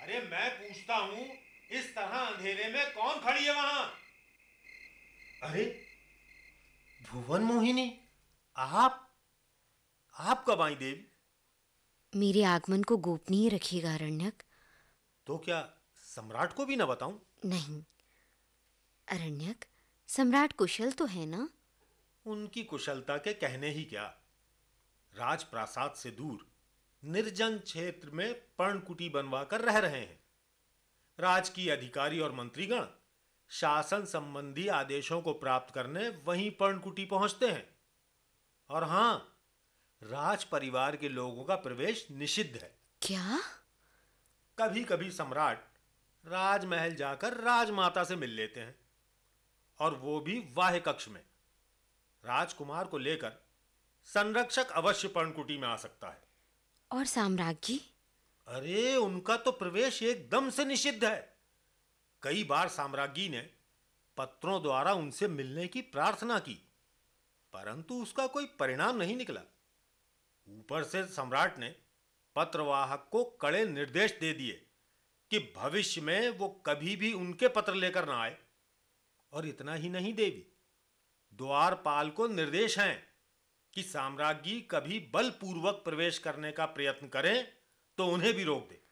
अरे मैं पूछता हूँ, इस तरह अंधेरे में कौन खड़ी है वहां? अरे भुवन मोहिनी, आप आप कब आई देवी? मेरे आगमन को गोपनीय रखिएगा अरण्यक। तो क्या सम्राट को भी ना बताऊं? नहीं अरण्यक, सम्राट कुशल तो है ना? उनकी कुशलता के कहने ही क्या। राजप्रासाद से दूर निर्जन क्षेत्र में पर्णकुटी बनवाकर रह रहे हैं। राजकीय अधिकारी और मंत्रीगण शासन संबंधी आदेशों को प्राप्त करने वहीं पर्णकुटी पहुंचते हैं। और हां, राज परिवार के लोगों का प्रवेश निषिद्ध है। क्या? कभी कभी सम्राट राजमहल जाकर राजमाता से मिल लेते हैं, और वो भी वाह्य कक्ष में। राजकुमार को लेकर संरक्षक अवश्य पर्णकुटी में आ सकता है। और साम्राज्ञी? अरे उनका तो प्रवेश एकदम से निषिद्ध है। कई बार साम्राज्ञी ने पत्रों द्वारा उनसे मिलने की प्रार्थना की, परंतु उसका कोई परिणाम नहीं निकला। ऊपर से सम्राट ने पत्रवाहक को कड़े निर्देश दे दिए कि भविष्य में वो कभी भी उनके पत्र लेकर ना आए। और इतना ही नहीं देवी, द्वारपाल को निर्देश हैं कि साम्राज्ञी कभी बलपूर्वक प्रवेश करने का प्रयत्न करें तो उन्हें भी रोक दे।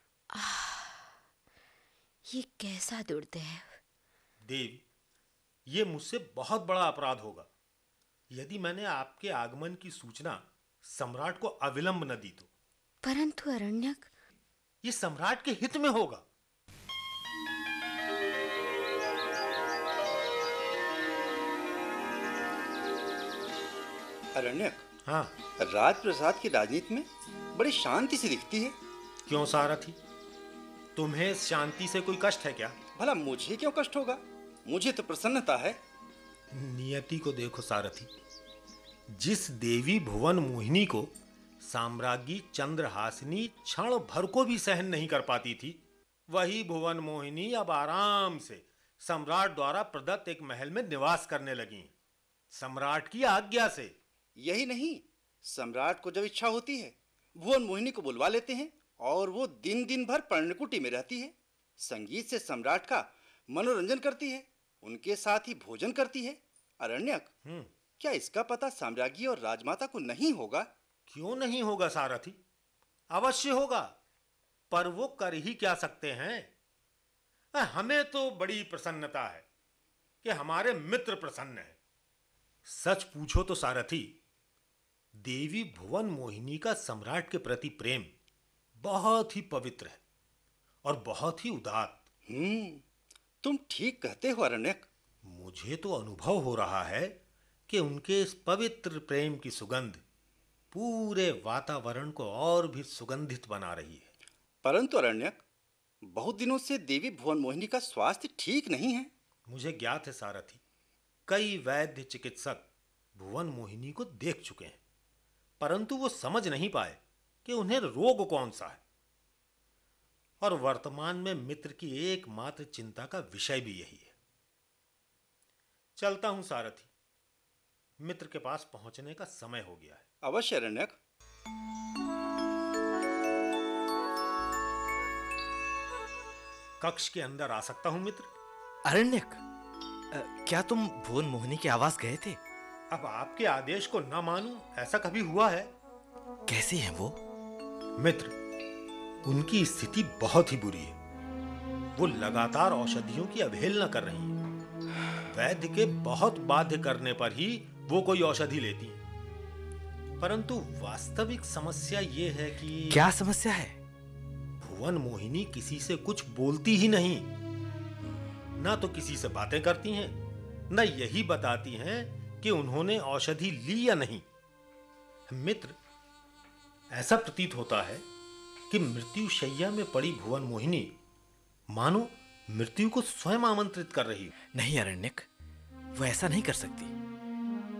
ये कैसा दुर्दैव! देवी, ये मुझसे बहुत बड़ा अपराध होगा यदि मैंने आपके आगमन की सूचना सम्राट को अविलंब न दी तो। परंतु अरण्यक, ये सम्राट के हित में होगा। अरण्यक, हाँ। राजप्रसाद की राजनीति में बड़ी शांति सी दिखती है। क्यों सारथी, तुम्हें इस शांति से कोई कष्ट है क्या? भला मुझे क्यों कष्ट होगा? मुझे तो प्रसन्नता है। नियति को देखो सारथी, जिस देवी भुवन मोहिनी को साम्राज्ञी चंद्रहासिनी क्षण भर को भी सहन नहीं कर पाती थी, वही भुवन मोहिनी अब आराम से सम्राट द्वारा प्रदत्त एक महल में निवास करने लगी हैं, सम्राट की आज्ञा से। यही नहीं, सम्राट को जब इच्छा होती है भुवन मोहिनी को बुलवा लेते हैं और वो दिन दिन भर पर्णकुटी में रहती है। संगीत से सम्राट का मनोरंजन करती है, उनके साथ ही भोजन करती है। अरण्यक, क्या इसका पता साम्राज्ञी और राजमाता को नहीं होगा? क्यों नहीं होगा सारथी, अवश्य होगा। पर वो कर ही क्या सकते हैं? हमें तो बड़ी प्रसन्नता है कि हमारे मित्र प्रसन्न हैं। सच पूछो तो सारथी, देवी भुवन मोहिनी का सम्राट के प्रति प्रेम बहुत ही पवित्र है और बहुत ही उदात्त। तुम ठीक कहते हो अरण्यक। मुझे तो अनुभव हो रहा है कि उनके इस पवित्र प्रेम की सुगंध पूरे वातावरण को और भी सुगंधित बना रही है। परंतु अरण्यक, बहुत दिनों से देवी भुवन मोहिनी का स्वास्थ्य ठीक नहीं है। मुझे ज्ञात है सारथी, कई वैद्य चिकित्सक भुवन मोहिनी को देख चुके हैं, परंतु वो समझ नहीं पाए कि उन्हें रोग कौन सा है। और वर्तमान में मित्र की एकमात्र चिंता का विषय भी यही है। चलता हूं सारथी, मित्र के पास पहुंचने का समय हो गया है। अवश्य अरण्यक। कक्ष के अंदर आ सकता हूं मित्र? अरण्यक, क्या तुम भुवन मोहिनी के आवास गए थे? अब आपके आदेश को न मानूं ऐसा कभी हुआ है? कैसी हैं वो? मित्र, उनकी स्थिति बहुत ही बुरी है। वो लगातार औषधियों की अवहेलना कर रही हैं। वैद्य के बहुत बाध्य करने पर ही वो कोई औषधि लेती हैं। परंतु वास्तविक समस्या ये है कि... क्या समस्या है? भुवन मोहिनी किसी से कुछ बोलती ही नहीं, ना तो किसी से बातें करती हैं, ना यही बताती हैं कि उन्होंने औषधि ली या नहीं। मित्र, ऐसा प्रतीत होता है कि मृत्यु शैया में पड़ी भुवन मोहिनी मानो मृत्यु को स्वयं आमंत्रित कर रही हो। नहीं अरण्यक, वो ऐसा नहीं कर सकती।